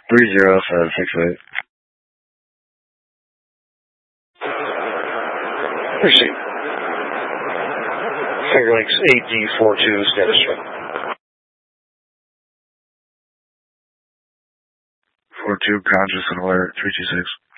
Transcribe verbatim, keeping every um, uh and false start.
three zero seven six eight. Receive. Fingerlinks eight D four two, status check. four two, conscious and alert, three two six.